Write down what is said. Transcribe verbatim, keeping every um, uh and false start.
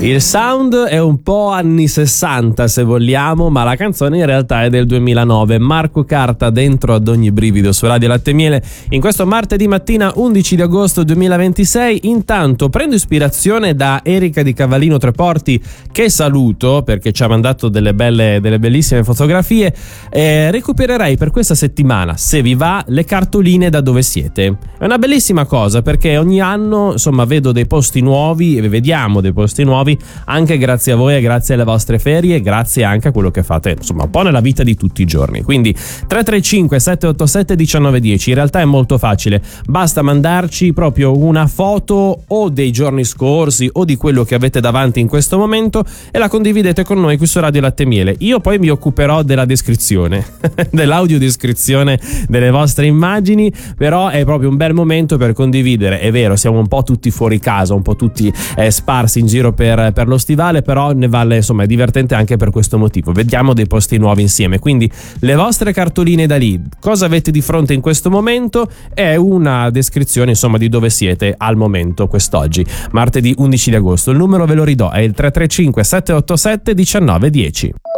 Il sound è un po' anni sessanta se vogliamo, ma la canzone in realtà è del duemilanove. Marco Carta, Dentro ad ogni brivido, su Radio Latte e Miele in questo martedì mattina undici di agosto duemilaventisei. Intanto prendo ispirazione da Erika di Cavallino Treporti, che saluto perché ci ha mandato delle belle, delle bellissime fotografie. Eh, recupererei per questa settimana, se vi va, le cartoline da dove siete. È una bellissima cosa perché ogni anno insomma vedo dei posti nuovi e vediamo dei posti nuovi anche grazie a voi e grazie alle vostre ferie, grazie anche a quello che fate insomma un po' nella vita di tutti i giorni. Quindi tre tre cinque sette otto sette uno nove uno zero, in realtà è molto facile, basta mandarci proprio una foto o dei giorni scorsi o di quello che avete davanti in questo momento e la condividete con noi qui su Radio Latte e Miele. Io poi mi occuperò della descrizione dell'audiodescrizione delle vostre immagini, però è proprio un bel momento per condividere. È vero, siamo un po' tutti fuori casa, un po' tutti eh, sparsi in giro per per lo stivale, però ne vale, insomma, è divertente anche per questo motivo. Vediamo dei posti nuovi insieme. Quindi le vostre cartoline da lì, cosa avete di fronte in questo momento, è una descrizione insomma di dove siete al momento quest'oggi, martedì undici di agosto. Il numero ve lo ridò, è il tre tre cinque sette otto sette uno nove uno zero.